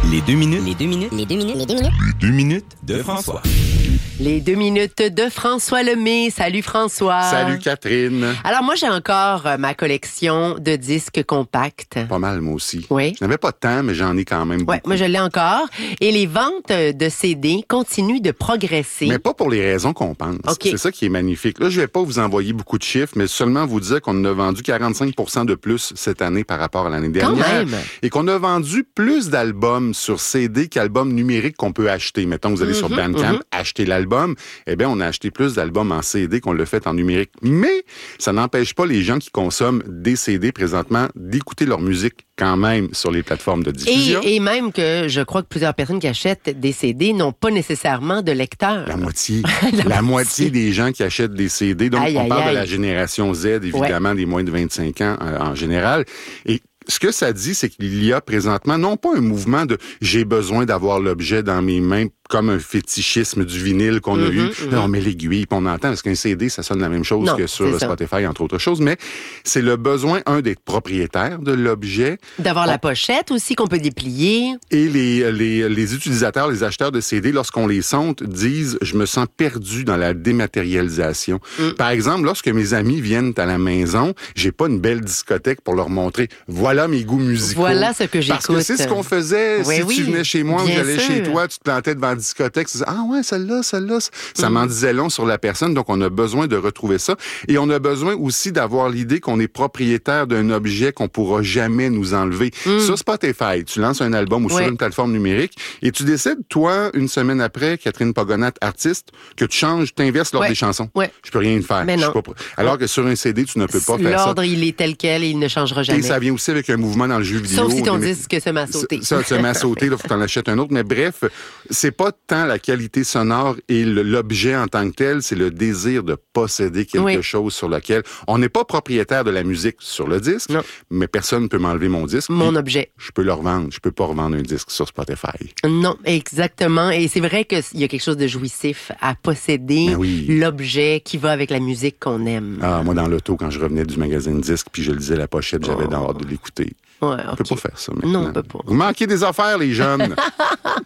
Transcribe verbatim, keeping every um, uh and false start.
Les deux minutes. Les deux minutes. Les deux minutes. Les deux minutes. Les deux minutes de François. Les deux minutes de François Lemay. Salut François. Salut Catherine. Alors moi, j'ai encore euh, ma collection de disques compacts. Pas mal, moi aussi. Oui. Je n'avais pas de temps, mais j'en ai quand même beaucoup. Ouais, moi je l'ai encore. Et les ventes de C D continuent de progresser. Mais pas pour les raisons qu'on pense. Okay. C'est ça qui est magnifique. Là, je vais pas vous envoyer beaucoup de chiffres, mais seulement vous dire qu'on a vendu quarante-cinq pour cent de plus cette année par rapport à l'année dernière. Quand même. Et qu'on a vendu plus d'albums sur C D qu'albums numériques qu'on peut acheter. Mettons, vous allez Mm-hmm, sur Bandcamp, mm-hmm. acheter l'album. Eh bien, on a acheté plus d'albums en C D qu'on l'a fait en numérique. Mais ça n'empêche pas les gens qui consomment des C D présentement d'écouter leur musique quand même sur les plateformes de diffusion. Et, et même que je crois que plusieurs personnes qui achètent des C D n'ont pas nécessairement de lecteur. La moitié. la, la moitié. moitié des gens qui achètent des C D. Donc, aïe, on aïe, parle aïe. de la génération Z, évidemment, ouais. des moins de vingt-cinq ans euh, en général. Et ce que ça dit, c'est qu'il y a présentement, non pas un mouvement de « j'ai besoin d'avoir l'objet dans mes mains », comme un fétichisme du vinyle qu'on a mm-hmm, eu. Mm-hmm. Là, on met l'aiguille, puis on entend, parce qu'un C D, ça sonne la même chose non, que sur Spotify, entre autres choses. Mais c'est le besoin, un, d'être propriétaire de l'objet. D'avoir on... la pochette aussi, qu'on peut déplier. Et les, les, les utilisateurs, les acheteurs de C D, lorsqu'on les sonde, disent « je me sens perdu dans la dématérialisation mm. ». Par exemple, lorsque mes amis viennent à la maison, j'ai pas une belle discothèque pour leur montrer « voilà mes goûts musicaux ». Voilà ce que j'écoute. Parce que c'est ce qu'on faisait. Oui, si oui, tu venais chez moi ou j'allais sûr. chez toi, tu te plantais devant la discothèque, tu disais, ah ouais, celle-là, celle-là, ça mm. m'en disait long sur la personne, donc on a besoin de retrouver ça. Et on a besoin aussi d'avoir l'idée qu'on est propriétaire d'un objet qu'on pourra jamais nous enlever. Mm. Sur Spotify, tu lances un album ou ouais. sur une plateforme numérique et tu décides, toi, une semaine après, Catherine Pogonat, artiste, que tu changes, t'inverses l'ordre ouais. des chansons. Ouais. Je peux rien faire. Mais non. Je suis pas... Alors ouais. que sur un C D, tu ne peux pas faire ça. L'ordre, il est tel quel et il ne changera jamais. Et ça vient aussi avec un mouvement dans le jeu vidéo. Sauf si ton disque se met à sauter. Ça, se met à sauter, il faut que tu en achètes un autre. Mais bref, c'est pas tant la qualité sonore et le, l'objet en tant que tel, c'est le désir de posséder quelque oui. chose sur lequel on n'est pas propriétaire de la musique sur le disque, non. mais personne ne peut m'enlever mon disque. Mon objet. Je peux le revendre. Je peux pas revendre un disque sur Spotify. Non, exactement. Et c'est vrai qu'il y a quelque chose de jouissif à posséder oui. l'objet qui va avec la musique qu'on aime. Ah, moi, dans l'auto, quand je revenais du magazine disque, puis je lisais la pochette, j'avais oh. hâte de l'écouter. Ouais, on okay. peut pas faire ça maintenant. Non, on peut pas. Vous manquez des affaires, les jeunes.